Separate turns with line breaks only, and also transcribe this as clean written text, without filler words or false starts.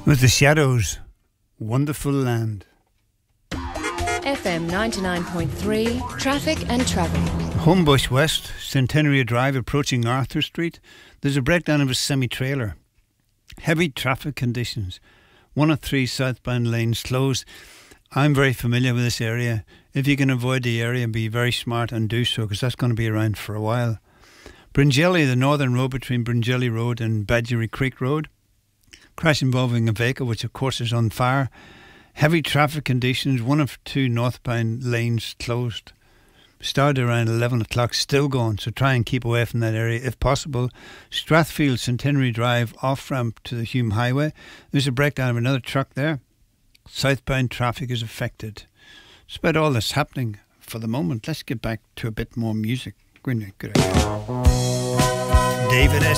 With the Shadows, Wonderful Land.
FM 99.3, traffic and travel.
Homebush West, Centenary Drive approaching Arthur Street. There's a breakdown of a semi-trailer. Heavy traffic conditions. 1 of 3 southbound lanes closed. I'm very familiar with this area. If you can avoid the area, be very smart and do so, because that's going to be around for a while. Bringelly, the northern road between Bringelly Road and Badgery Creek Road. Crash involving a vehicle, which of course is on fire. Heavy traffic conditions. 1 of 2 northbound lanes closed. Started around 11 o'clock, still going, so try and keep away from that area if possible. Strathfield Centenary Drive off-ramp to the Hume Highway. There's a breakdown of another truck there. Southbound traffic is affected. That's about all that's happening for the moment. Let's get back to a bit more music. Good idea. David S.